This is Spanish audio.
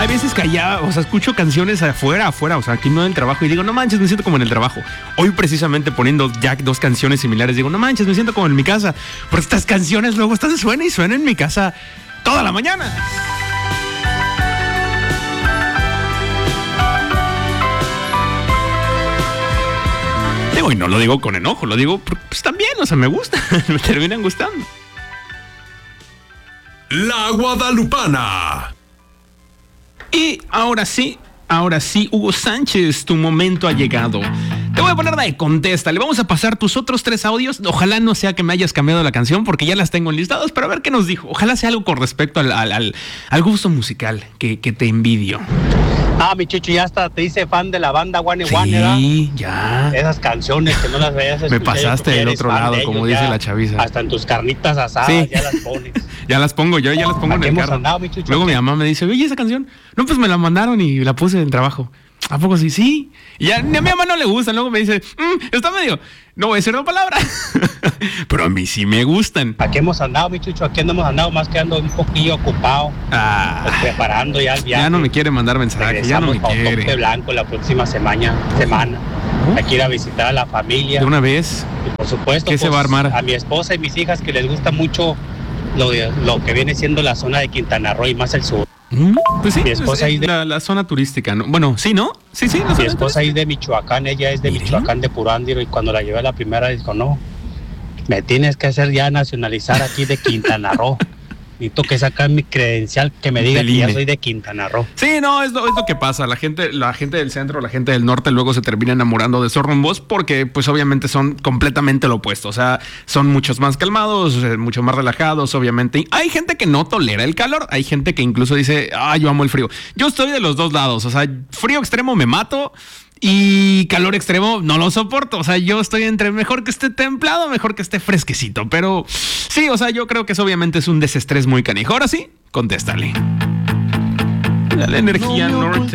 Hay veces que allá, o sea, escucho canciones afuera, o sea, aquí no en el trabajo y digo, no manches, me siento como en el trabajo. Hoy precisamente poniendo ya 2 canciones similares, digo, no manches, me siento como en mi casa. Porque estas canciones luego están suena y suena en mi casa toda la mañana. Digo, y no lo digo con enojo, lo digo, pues también, o sea, me gusta, me terminan gustando. La Guadalupana. Y ahora sí, Hugo Sánchez, tu momento ha llegado. Te voy a poner de contesta. Le vamos a pasar tus otros 3 audios. Ojalá no sea que me hayas cambiado la canción porque ya las tengo enlistadas, pero a ver qué nos dijo. Ojalá sea algo con respecto al gusto musical que te envidio. Mi Chucho, ya hasta te hice fan de la banda One One, ¿verdad? Sí, ya. Esas canciones que no las veías. Me pasaste del otro lado, como dice la chaviza. Hasta en tus carnitas asadas, sí. Ya las pones. Ya las pongo yo, ya las pongo en el carro. Andado, mi Chucho, luego mi mamá me dice, oye, esa canción. No, pues me la mandaron y la puse en el trabajo. ¿A poco sí? Sí. Y ya, ni a mi mamá no le gusta. Luego me dice, está medio... No voy a decir una palabra. Pero a mí sí me gustan. Aquí hemos andado, mi Chucho. Aquí andamos andado más que ando un poquillo ocupado. Pues preparando ya el viaje. Ya no me quiere mandar mensaje. Ya no me quiere. Toque Blanco la próxima semana. Hay que ir a visitar a la familia. ¿De una vez? Y por supuesto, ¿Qué se va a armar? A mi esposa y mis hijas que les gusta mucho lo que viene siendo la zona de Quintana Roo y más el sur. Pues sí, mi esposa es la zona turística, ¿no? Bueno, sí, ¿no? Sí. Mi esposa es de Michoacán, ella es de Michoacán, de Purándiro, y cuando la llevé a la primera dijo, no, me tienes que hacer ya nacionalizar aquí de Quintana Roo. Necesito que sacar mi credencial que me diga que ya soy de Quintana Roo. Sí, no, es lo que pasa. La gente del centro, la gente del norte luego se termina enamorando de esos rumbos porque pues obviamente son completamente lo opuesto. O sea, son muchos más calmados, mucho más relajados, obviamente. Hay gente que no tolera el calor. Hay gente que incluso dice, yo amo el frío. Yo estoy de los dos lados. O sea, frío extremo me mato. Y calor extremo no lo soporto. O sea, yo estoy entre mejor que esté templado, mejor que esté fresquecito. Pero sí, o sea, yo creo que eso obviamente es un desestrés muy canijo. Ahora sí, contéstale. La energía norte.